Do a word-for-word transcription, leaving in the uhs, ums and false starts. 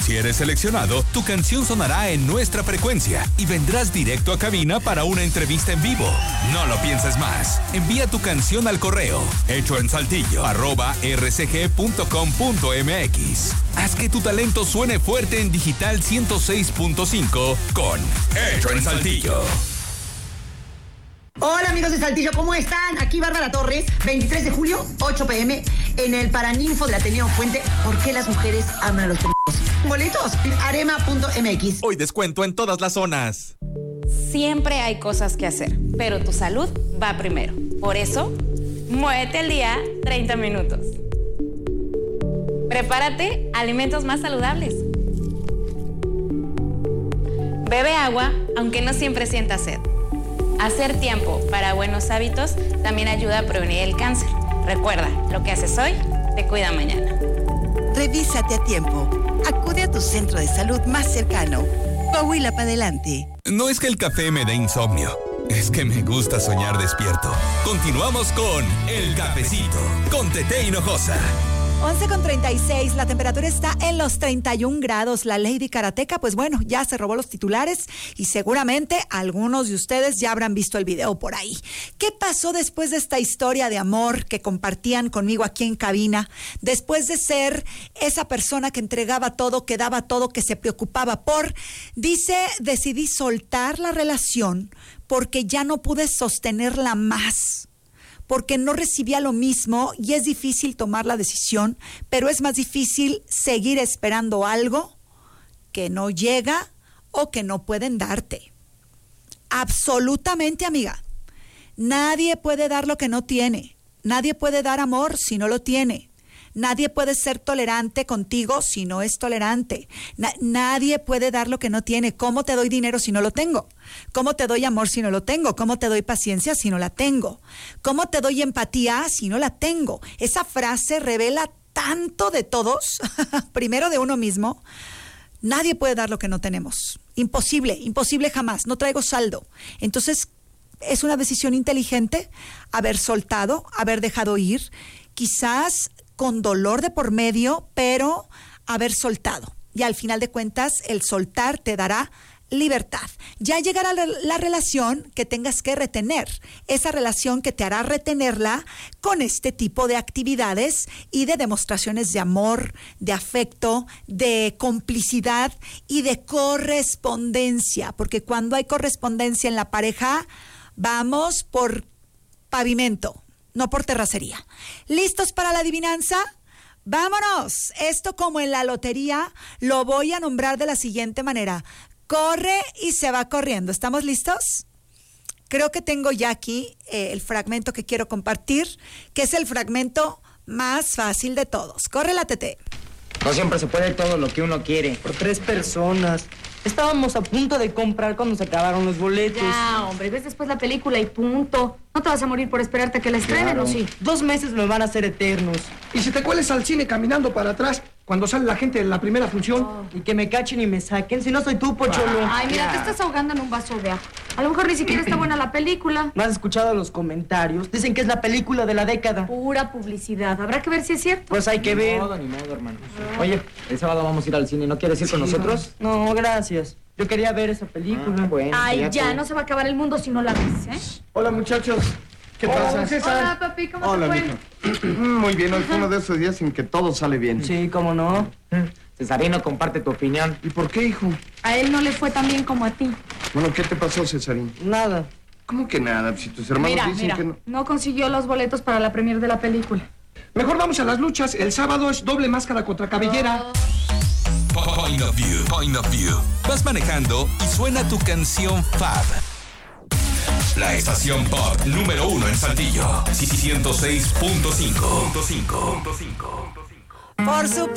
Si eres seleccionado, tu canción sonará en nuestra frecuencia y vendrás directo a cabina para una entrevista en vivo. No lo pienses más. Envía tu canción al correo hecho en saltillo arroba r c g punto com punto m x. Haz que tu talento suene fuerte en Digital ciento seis punto cinco con Hecho en Saltillo. Hola amigos de Saltillo, ¿cómo están? Aquí Bárbara Torres, veintitrés de julio, ocho pe eme, en el Paraninfo del Ateneo Fuente. ¿Por qué las mujeres aman a los pendejos? Boletos, arema punto m x. Hoy descuento en todas las zonas. Siempre hay cosas que hacer, pero tu salud va primero. Por eso, muévete el día treinta minutos. Prepárate alimentos más saludables. Bebe agua, aunque no siempre sientas sed. Hacer tiempo para buenos hábitos también ayuda a prevenir el cáncer. Recuerda, lo que haces hoy te cuida mañana. Revísate a tiempo. Acude a tu centro de salud más cercano. Coahuila para adelante. No es que el café me dé insomnio, es que me gusta soñar despierto. Continuamos con El Cafecito, con Tete Hinojosa. once con treinta y seis, la temperatura está en los treinta y un grados. La Lady Karateka, pues bueno, ya se robó los titulares y seguramente algunos de ustedes ya habrán visto el video por ahí. ¿Qué pasó después de esta historia de amor que compartían conmigo aquí en cabina? Después de ser esa persona que entregaba todo, que daba todo, que se preocupaba por, dice, decidí soltar la relación porque ya no pude sostenerla más. Porque no recibía lo mismo y es difícil tomar la decisión, pero es más difícil seguir esperando algo que no llega o que no pueden darte. Absolutamente, amiga. Nadie puede dar lo que no tiene. Nadie puede dar amor si no lo tiene. Nadie puede ser tolerante contigo si no es tolerante. Na- nadie puede dar lo que no tiene. ¿Cómo te doy dinero si no lo tengo? ¿Cómo te doy amor si no lo tengo? ¿Cómo te doy paciencia si no la tengo? ¿Cómo te doy empatía si no la tengo? Esa frase revela tanto de todos, primero de uno mismo. Nadie puede dar lo que no tenemos. Imposible, imposible jamás. No traigo saldo. Entonces, es una decisión inteligente haber soltado, haber dejado ir. Quizás con dolor de por medio, pero haber soltado. Y al final de cuentas, el soltar te dará libertad. Ya llegará la, la relación que tengas que retener, esa relación que te hará retenerla con este tipo de actividades y de demostraciones de amor, de afecto, de complicidad y de correspondencia, porque cuando hay correspondencia en la pareja, vamos por pavimento, no por terracería. ¿Listos para la adivinanza? ¡Vámonos! Esto, como en la lotería, lo voy a nombrar de la siguiente manera. Corre y se va corriendo. ¿Estamos listos? Creo que tengo ya aquí eh, el fragmento que quiero compartir, que es el fragmento más fácil de todos. Corre la Tete. No siempre se puede todo lo que uno quiere. Por tres personas. Estábamos a punto de comprar cuando se acabaron los boletos. Ya, hombre, ves después la película y punto. No te vas a morir por esperarte a que la estrenen, Claro. ¿o sí? Dos meses me van a hacer eternos. Y si te cueles al cine caminando para atrás cuando sale la gente de la primera función. Oh. Y que me cachen y me saquen, si no soy tú, Pocholo. Ay, mira, te estás ahogando en un vaso de agua. A lo mejor ni siquiera está buena la película. ¿No has escuchado los comentarios? Dicen que es la película de la década. Pura publicidad. Habrá que ver si es cierto. Pues hay que Ni ver. modo, ni modo, hermano. Oye, el sábado vamos a ir al cine. ¿No quieres ir con nosotros? No, gracias. Yo quería ver esa película. Ah, bueno, Ay, ya ya, tú. no se va a acabar el mundo si no la ves, ¿eh? Hola, muchachos. ¿Qué pasa? Hola, papi, ¿cómo Hola, te mijo. fue? Muy bien, hoy fue uno de esos días en que todo sale bien. Sí, cómo no. Cesarino, comparte tu opinión. ¿Y por qué, hijo? A él no le fue tan bien como a ti. Bueno, ¿qué te pasó, Cesarín? Nada. ¿Cómo que nada? Si tus hermanos Mira, dicen mira, que no. no consiguió los boletos para la premier de la película. Mejor vamos a las luchas. El sábado es doble máscara contra cabellera. Point of View. Point of View. Vas manejando y suena tu canción Fab. La estación pop número uno en Saltillo. ciento seis punto cinco. Por supuesto.